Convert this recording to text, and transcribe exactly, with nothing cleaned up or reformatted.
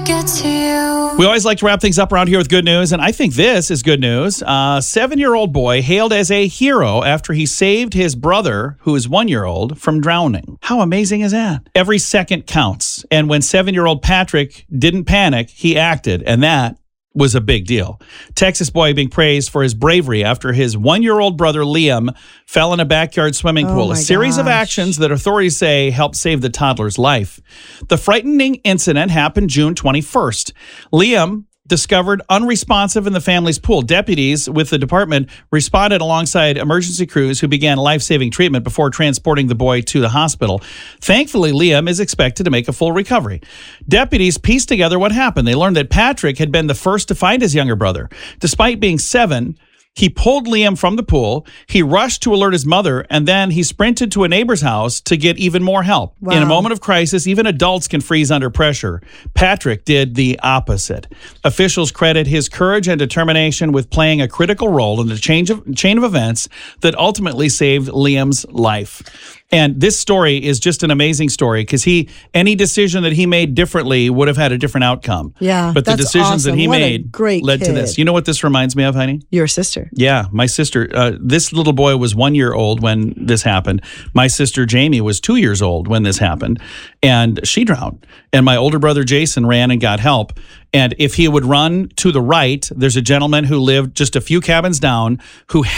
get to you. We always like to wrap things up around here with good news, and I think this is good news. A seven-year-old boy hailed as a hero after he saved his brother, who is one-year-old, from drowning. How amazing is that? Every second counts, and when seven-year-old Patrick didn't panic, he acted, and that was a big deal. Texas boy being praised for his bravery after his one-year-old brother Liam fell in a backyard swimming Oh pool. my A series of gosh. actions that authorities say helped save the toddler's life. The frightening incident happened June twenty-first. Liam, discovered unresponsive in the family's pool. Deputies with the department responded alongside emergency crews who began life-saving treatment before transporting the boy to the hospital. Thankfully, Liam is expected to make a full recovery. Deputies pieced together what happened. They learned that Patrick had been the first to find his younger brother. Despite being seven, he pulled Liam from the pool, he rushed to alert his mother, and then he sprinted to a neighbor's house to get even more help. Wow. In a moment of crisis, even adults can freeze under pressure. Patrick did the opposite. Officials credit his courage and determination with playing a critical role in the change of, chain of events that ultimately saved Liam's life. And this story is just an amazing story because he any decision that he made differently would have had a different outcome. Yeah, But the that's decisions that awesome. he What a made great led to kid. this. You know what this reminds me of, honey? Your sister. Yeah, my sister. Uh, this little boy was one year old when this happened. My sister Jamie was two years old when this happened, and she drowned. And my older brother Jason ran and got help. And if he would run to the right, there's a gentleman who lived just a few cabins down who